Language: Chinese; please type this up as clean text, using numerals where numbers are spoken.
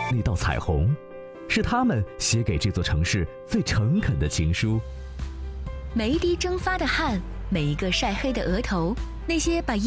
那道彩虹，是他们写给这座城市最诚恳的情书。 每一滴蒸发的汗，每一个晒黑的额头，那些把